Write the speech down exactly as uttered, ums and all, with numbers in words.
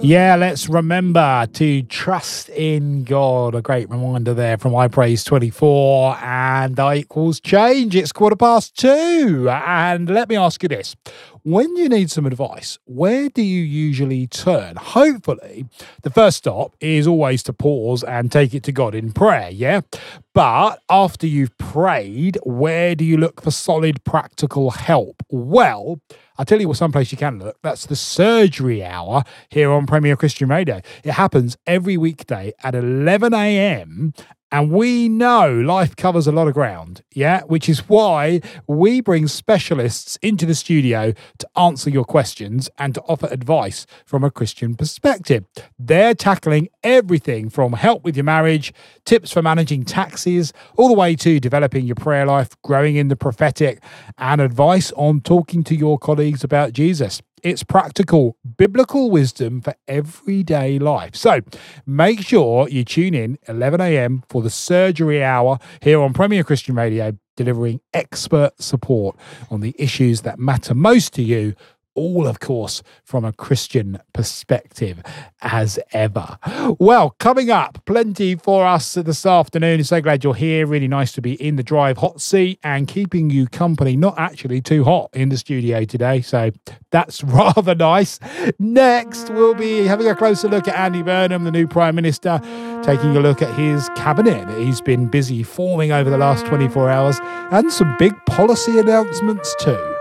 Yeah, let's remember to trust in God. A great reminder there from I Praise twenty-four, and I equals change. It's quarter past two. And let me ask you this. When you need some advice, where do you usually turn? Hopefully, the first stop is always to pause and take it to God in prayer, yeah? But after you've prayed, where do you look for solid practical help? Well, I'll tell you what, someplace you can look. That's the Surgery Hour here on Premier Christian Radio. It happens every weekday at eleven a.m. And we know life covers a lot of ground, yeah, which is why we bring specialists into the studio to answer your questions and to offer advice from a Christian perspective. They're tackling everything from help with your marriage, tips for managing taxes, all the way to developing your prayer life, growing in the prophetic, and advice on talking to your colleagues about Jesus. It's practical, biblical wisdom for everyday life. So make sure you tune in eleven a.m. for the Surgery Hour here on Premier Christian Radio, delivering expert support on the issues that matter most to you, all, of course, from a Christian perspective, as ever. Well, coming up, plenty for us this afternoon. So glad you're here. Really nice to be in the drive hot seat and keeping you company. Not actually too hot in the studio today, so that's rather nice. Next, we'll be having a closer look at Andy Burnham, the new Prime Minister, taking a look at his cabinet that he's been busy forming over the last twenty-four hours, and some big policy announcements too.